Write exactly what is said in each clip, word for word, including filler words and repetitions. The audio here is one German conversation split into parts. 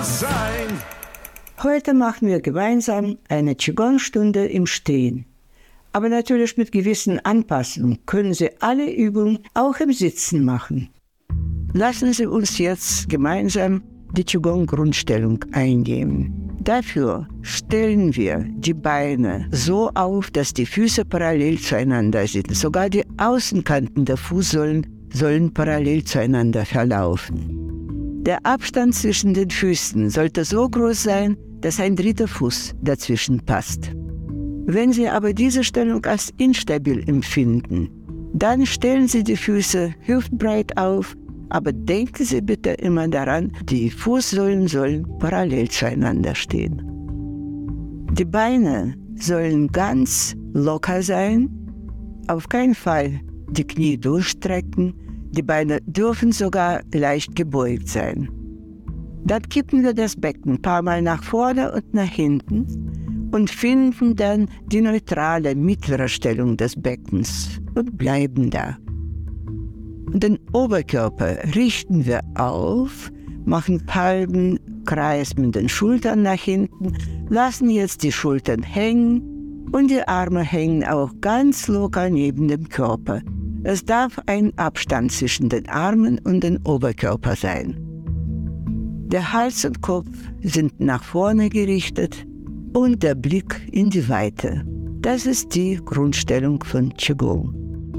sein. Heute machen wir gemeinsam eine Qigong-Stunde im Stehen. Aber natürlich mit gewissen Anpassungen können Sie alle Übungen auch im Sitzen machen. Lassen Sie uns jetzt gemeinsam die Qigong-Grundstellung eingehen. Dafür stellen wir die Beine so auf, dass die Füße parallel zueinander sind. Sogar die Außenkanten der Fußsohlen sollen parallel zueinander verlaufen. Der Abstand zwischen den Füßen sollte so groß sein, dass ein dritter Fuß dazwischen passt. Wenn Sie aber diese Stellung als instabil empfinden, dann stellen Sie die Füße hüftbreit auf, aber denken Sie bitte immer daran, die Fußsohlen sollen parallel zueinander stehen. Die Beine sollen ganz locker sein, auf keinen Fall die Knie durchstrecken, die Beine dürfen sogar leicht gebeugt sein. Dann kippen wir das Becken ein paar Mal nach vorne und nach hinten und finden dann die neutrale mittlere Stellung des Beckens und bleiben da. Den Oberkörper richten wir auf, machen einen halben Kreis mit den Schultern nach hinten, lassen jetzt die Schultern hängen und die Arme hängen auch ganz locker neben dem Körper. Es darf ein Abstand zwischen den Armen und dem Oberkörper sein. Der Hals und Kopf sind nach vorne gerichtet und der Blick in die Weite. Das ist die Grundstellung von Qigong.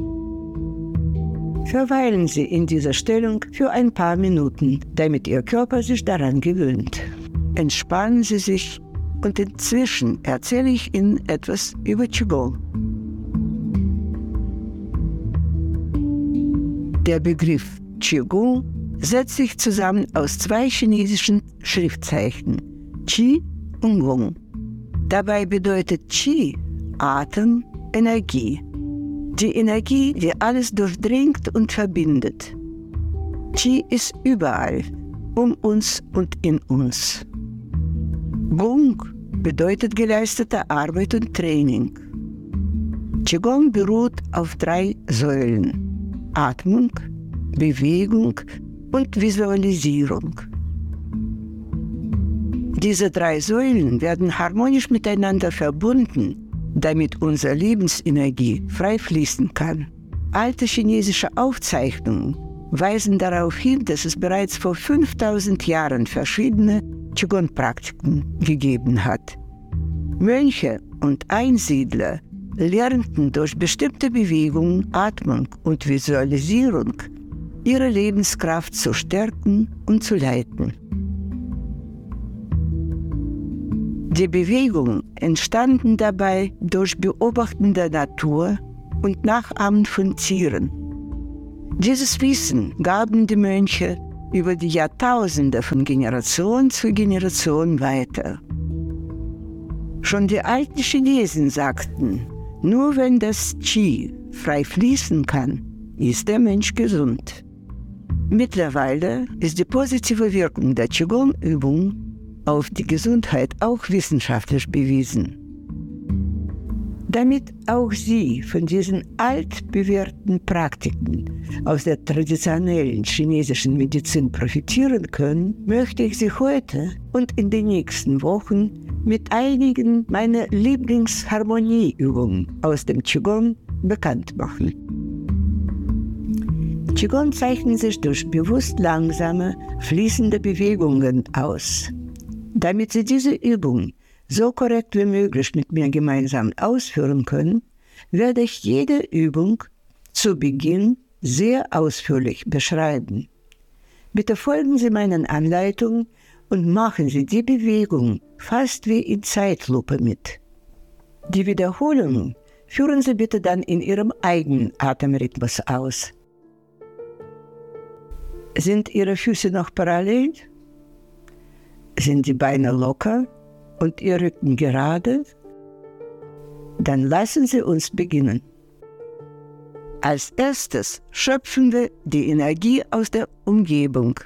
Verweilen Sie in dieser Stellung für ein paar Minuten, damit Ihr Körper sich daran gewöhnt. Entspannen Sie sich und inzwischen erzähle ich Ihnen etwas über Qigong. Der Begriff Qigong setzt sich zusammen aus zwei chinesischen Schriftzeichen, Qi und Gong. Dabei bedeutet Qi Atem, Energie. Die Energie, die alles durchdringt und verbindet. Qi ist überall, um uns und in uns. Gong bedeutet geleistete Arbeit und Training. Qigong beruht auf drei Säulen: Atmung, Bewegung und Visualisierung. Diese drei Säulen werden harmonisch miteinander verbunden, damit unsere Lebensenergie frei fließen kann. Alte chinesische Aufzeichnungen weisen darauf hin, dass es bereits vor fünftausend Jahren verschiedene Qigong-Praktiken gegeben hat. Mönche und Einsiedler lernten durch bestimmte Bewegungen, Atmung und Visualisierung ihre Lebenskraft zu stärken und zu leiten. Die Bewegungen entstanden dabei durch Beobachten der Natur und Nachahmen von Tieren. Dieses Wissen gaben die Mönche über die Jahrtausende von Generation zu Generation weiter. Schon die alten Chinesen sagten, nur wenn das Qi frei fließen kann, ist der Mensch gesund. Mittlerweile ist die positive Wirkung der Qigong-Übung auf die Gesundheit auch wissenschaftlich bewiesen. Damit auch Sie von diesen altbewährten Praktiken aus der traditionellen chinesischen Medizin profitieren können, möchte ich Sie heute und in den nächsten Wochen mit einigen meiner Lieblingsharmonieübungen aus dem Qigong bekannt machen. Qigong zeichnet sich durch bewusst langsame, fließende Bewegungen aus. Damit Sie diese Übung so korrekt wie möglich mit mir gemeinsam ausführen können, werde ich jede Übung zu Beginn sehr ausführlich beschreiben. Bitte folgen Sie meinen Anleitungen und machen Sie die Bewegung fast wie in Zeitlupe mit. Die Wiederholungen führen Sie bitte dann in Ihrem eigenen Atemrhythmus aus. Sind Ihre Füße noch parallel? Sind die Beine locker und Ihr Rücken gerade? Dann lassen Sie uns beginnen. Als erstes schöpfen wir die Energie aus der Umgebung.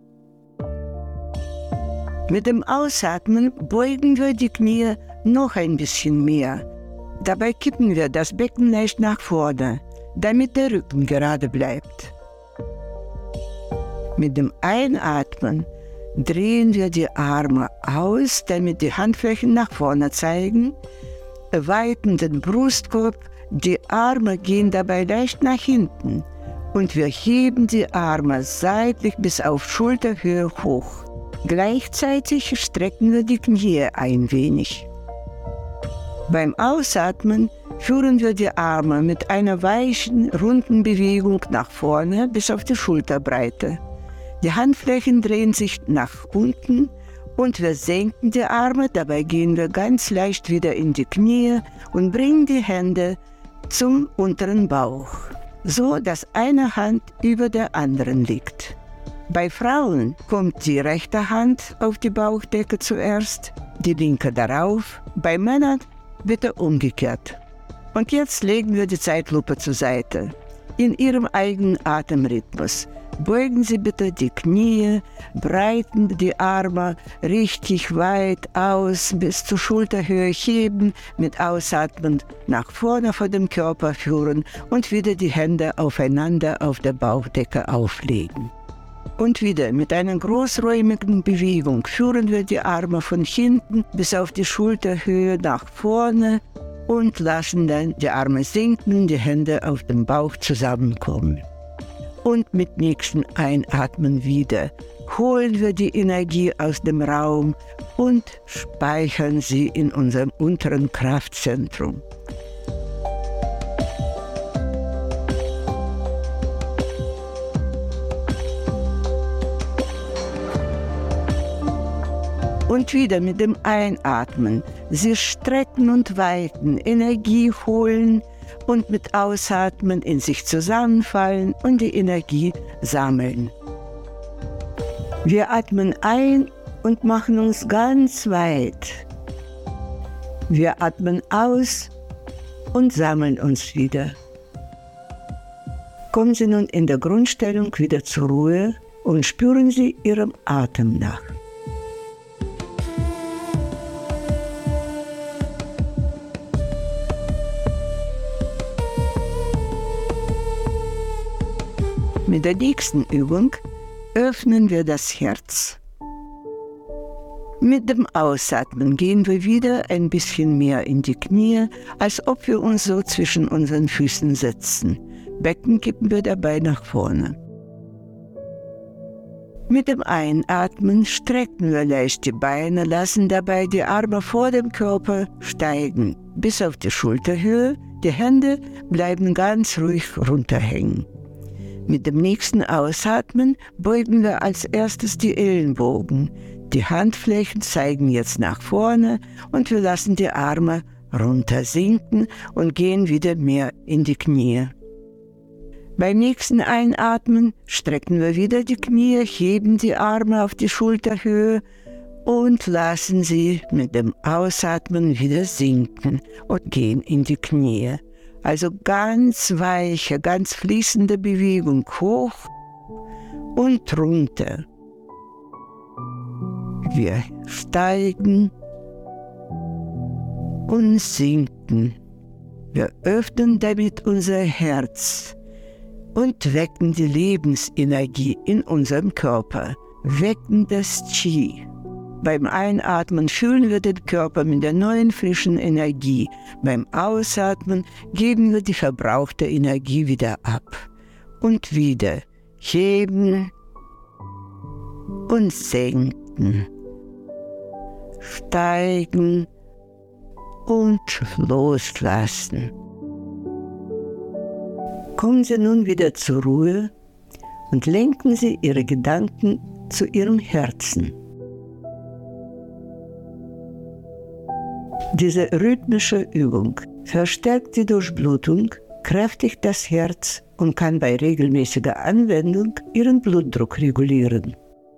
Mit dem Ausatmen beugen wir die Knie noch ein bisschen mehr. Dabei kippen wir das Becken leicht nach vorne, damit der Rücken gerade bleibt. Mit dem Einatmen drehen wir die Arme aus, damit die Handflächen nach vorne zeigen, weiten den Brustkorb, die Arme gehen dabei leicht nach hinten und wir heben die Arme seitlich bis auf Schulterhöhe hoch. Gleichzeitig strecken wir die Knie ein wenig. Beim Ausatmen führen wir die Arme mit einer weichen, runden Bewegung nach vorne bis auf die Schulterbreite. Die Handflächen drehen sich nach unten und wir senken die Arme, dabei gehen wir ganz leicht wieder in die Knie und bringen die Hände zum unteren Bauch, so dass eine Hand über der anderen liegt. Bei Frauen kommt die rechte Hand auf die Bauchdecke zuerst, die linke darauf, bei Männern bitte umgekehrt. Und jetzt legen wir die Zeitlupe zur Seite. In Ihrem eigenen Atemrhythmus beugen Sie bitte die Knie, breiten die Arme richtig weit aus, bis zur Schulterhöhe heben, mit Ausatmen nach vorne vor dem Körper führen und wieder die Hände aufeinander auf der Bauchdecke auflegen. Und wieder mit einer großräumigen Bewegung führen wir die Arme von hinten bis auf die Schulterhöhe nach vorne und lassen dann die Arme sinken, die Hände auf dem Bauch zusammenkommen. Und mit nächsten Einatmen wieder holen wir die Energie aus dem Raum und speichern sie in unserem unteren Kraftzentrum. Und wieder mit dem Einatmen, Sie strecken und weiten, Energie holen und mit Ausatmen in sich zusammenfallen und die Energie sammeln. Wir atmen ein und machen uns ganz weit. Wir atmen aus und sammeln uns wieder. Kommen Sie nun in der Grundstellung wieder zur Ruhe und spüren Sie Ihrem Atem nach. Mit der nächsten Übung öffnen wir das Herz. Mit dem Ausatmen gehen wir wieder ein bisschen mehr in die Knie, als ob wir uns so zwischen unseren Füßen setzen. Becken kippen wir dabei nach vorne. Mit dem Einatmen strecken wir leicht die Beine, lassen dabei die Arme vor dem Körper steigen, bis auf die Schulterhöhe. Die Hände bleiben ganz ruhig runterhängen. Mit dem nächsten Ausatmen beugen wir als erstes die Ellenbogen. Die Handflächen zeigen jetzt nach vorne und wir lassen die Arme runter sinken und gehen wieder mehr in die Knie. Beim nächsten Einatmen strecken wir wieder die Knie, heben die Arme auf die Schulterhöhe und lassen sie mit dem Ausatmen wieder sinken und gehen in die Knie. Also ganz weiche, ganz fließende Bewegung hoch und runter. Wir steigen und sinken. Wir öffnen damit unser Herz und wecken die Lebensenergie in unserem Körper, wecken das Qi. Beim Einatmen füllen wir den Körper mit der neuen frischen Energie. Beim Ausatmen geben wir die verbrauchte Energie wieder ab. Und wieder heben und senken, steigen und loslassen. Kommen Sie nun wieder zur Ruhe und lenken Sie Ihre Gedanken zu Ihrem Herzen. Diese rhythmische Übung verstärkt die Durchblutung, kräftigt das Herz und kann bei regelmäßiger Anwendung Ihren Blutdruck regulieren.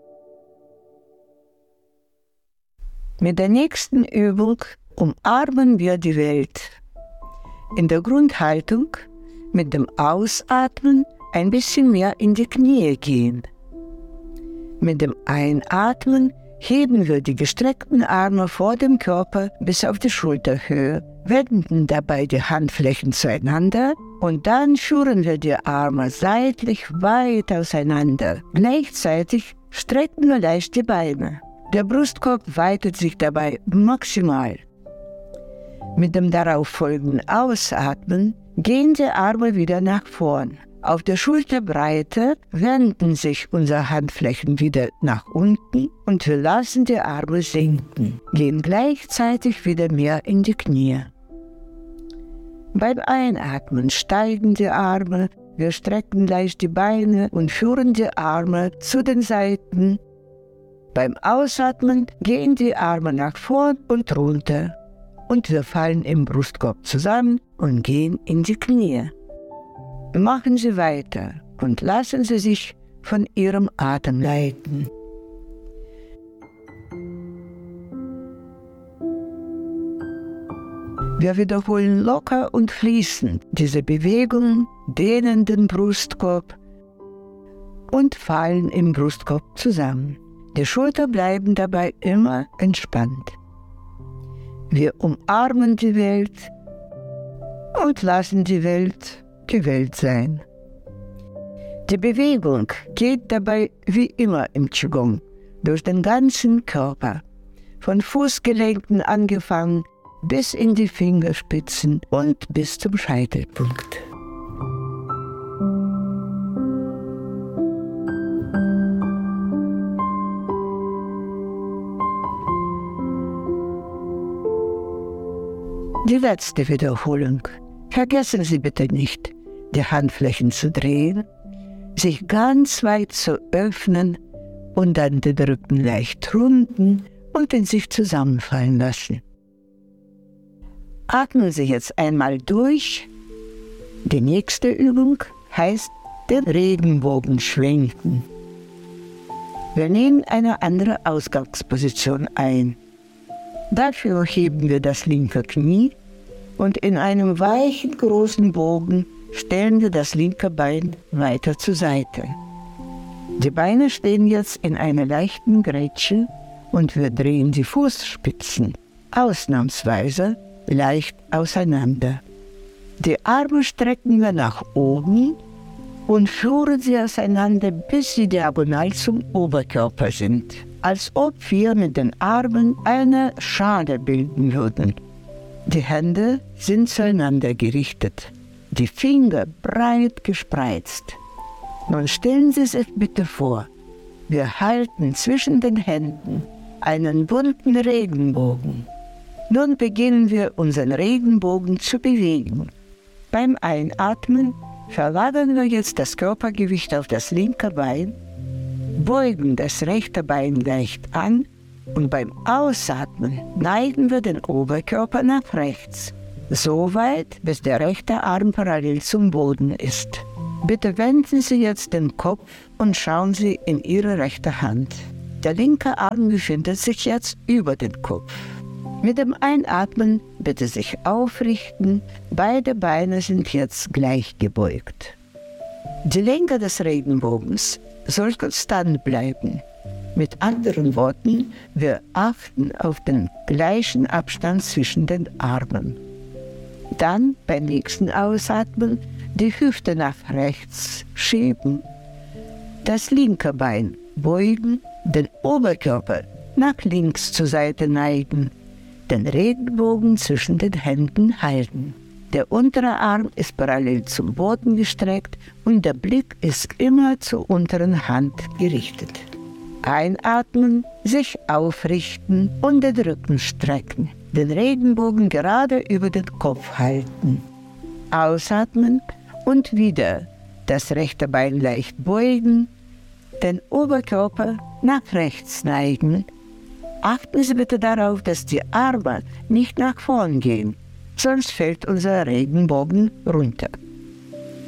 Mit der nächsten Übung umarmen wir die Welt. In der Grundhaltung mit dem Ausatmen ein bisschen mehr in die Knie gehen. Mit dem Einatmen heben wir die gestreckten Arme vor dem Körper bis auf die Schulterhöhe, wenden dabei die Handflächen zueinander und dann führen wir die Arme seitlich weit auseinander. Gleichzeitig strecken wir leicht die Beine. Der Brustkorb weitet sich dabei maximal. Mit dem darauf folgenden Ausatmen gehen die Arme wieder nach vorn. Auf der Schulterbreite wenden sich unsere Handflächen wieder nach unten und wir lassen die Arme sinken, gehen gleichzeitig wieder mehr in die Knie. Beim Einatmen steigen die Arme, wir strecken leicht die Beine und führen die Arme zu den Seiten. Beim Ausatmen gehen die Arme nach vorn und runter und wir fallen im Brustkorb zusammen und gehen in die Knie. Machen Sie weiter und lassen Sie sich von Ihrem Atem leiten. Wir wiederholen locker und fließend diese Bewegung, dehnen den Brustkorb und fallen im Brustkorb zusammen. Die Schultern bleiben dabei immer entspannt. Wir umarmen die Welt und lassen die Welt die Welt sein. Die Bewegung geht dabei wie immer im Qigong durch den ganzen Körper, von Fußgelenken angefangen bis in die Fingerspitzen und bis zum Scheitelpunkt. Die letzte Wiederholung. Vergessen Sie bitte nicht, die Handflächen zu drehen, sich ganz weit zu öffnen und dann den Rücken leicht runden und in sich zusammenfallen lassen. Atmen Sie jetzt einmal durch. Die nächste Übung heißt den Regenbogen schwenken. Wir nehmen eine andere Ausgangsposition ein. Dafür heben wir das linke Knie und in einem weichen, großen Bogen stellen wir das linke Bein weiter zur Seite. Die Beine stehen jetzt in einer leichten Grätsche und wir drehen die Fußspitzen ausnahmsweise leicht auseinander. Die Arme strecken wir nach oben und führen sie auseinander, bis sie diagonal zum Oberkörper sind, als ob wir mit den Armen eine Schale bilden würden. Die Hände sind zueinander gerichtet, die Finger breit gespreizt. Nun stellen Sie sich bitte vor, wir halten zwischen den Händen einen bunten Regenbogen. Nun beginnen wir unseren Regenbogen zu bewegen. Beim Einatmen verlagern wir jetzt das Körpergewicht auf das linke Bein, beugen das rechte Bein leicht an und beim Ausatmen neigen wir den Oberkörper nach rechts, so weit, bis der rechte Arm parallel zum Boden ist. Bitte wenden Sie jetzt den Kopf und schauen Sie in Ihre rechte Hand. Der linke Arm befindet sich jetzt über den Kopf. Mit dem Einatmen bitte sich aufrichten, beide Beine sind jetzt gleich gebeugt. Die Länge des Regenbogens soll konstant bleiben. Mit anderen Worten, wir achten auf den gleichen Abstand zwischen den Armen. Dann beim nächsten Ausatmen die Hüfte nach rechts schieben, das linke Bein beugen, den Oberkörper nach links zur Seite neigen, den Regenbogen zwischen den Händen halten. Der untere Arm ist parallel zum Boden gestreckt und der Blick ist immer zur unteren Hand gerichtet. Einatmen, sich aufrichten und den Rücken strecken. Den Regenbogen gerade über den Kopf halten. Ausatmen und wieder das rechte Bein leicht beugen, den Oberkörper nach rechts neigen. Achten Sie bitte darauf, dass die Arme nicht nach vorn gehen, sonst fällt unser Regenbogen runter.